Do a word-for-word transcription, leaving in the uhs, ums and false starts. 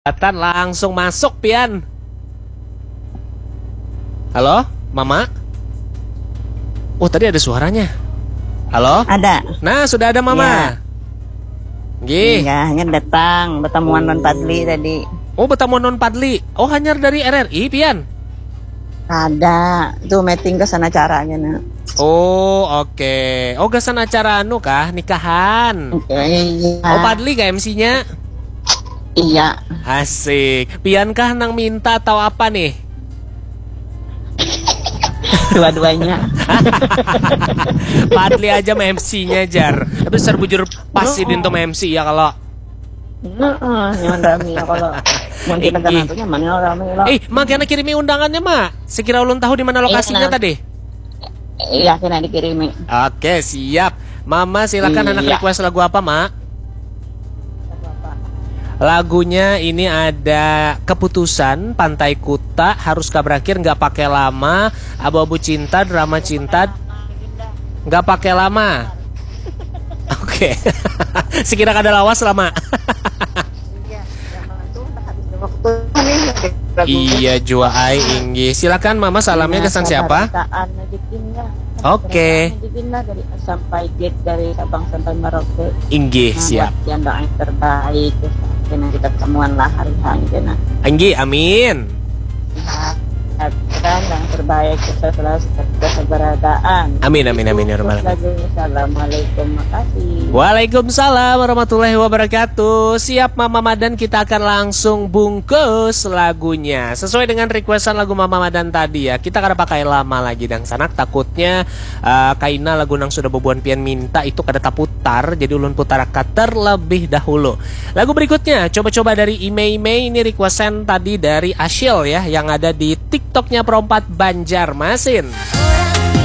Kelihatan langsung masuk, Pian. Halo, Mama? Oh, tadi ada suaranya. Halo? Ada. Nah, sudah ada Mama. Gih. Iya, hanya datang pertemuan non Padli tadi. Oh, bertemu non Padli. Oh, hanya dari R R I, Pian. Ada. Tuh meeting ke sana caranya, nak. Oh, oke. Oh, gasan acara anu kah? Nikahan. Iya. Oh, Padli kah M C-nya? Iya. Asik. Pian kah nang minta atau apa nih? Dua-duanya. Padli aja mah M C-nya jar. Tapi besar bujur pasti dintum M C ya kalau. Heeh, nyaman rame ya kalau mungkin negara itu nyaman ya rame lah. Eh, makanya kirimi undangannya, Mak. Sekira ulun tahu di mana lokasinya Iya, tadi. Iya, kena dikirimi. Oke, siap. Mama silakan anak Iya. request lagu apa, Mak? Lagunya ini ada Keputusan, Pantai Kuta, Haruskah Berakhir, Nggak Pakai Lama, Abu-Abu Cinta, Drama Cinta, Nggak Pakai Lama. Oke. Sekira kada lawas lama. Iya, jua ai inggi. Silakan Mama, salamnya kesan siapa? Oke. Dari sampai gate dari Sabang sampai Merauke. Inggi, siap. Yang doa yang terbaik. Karena kita ketemuan lah hari hari kena. Inggi, amin. Kan yang terbaik kita selalu keberadaan. Amin, amin, amin ya rabbal alamin. Assalamualaikum, makasih. Waalaikumsalam warahmatullahi wabarakatuh. Siap Mama Madan, kita akan langsung bungkus lagunya sesuai dengan requestan lagu Mama Madan tadi ya. Kita kada pakai lama lagi dang sanak, takutnya uh, kaina lagu nang sudah bebuan pian minta itu kada taputar, jadi ulun putar terlebih dahulu. Lagu berikutnya coba-coba dari Imei Mei, ini requestan tadi dari Ashil ya, yang ada di TikToknya Perompat Banjarmasin.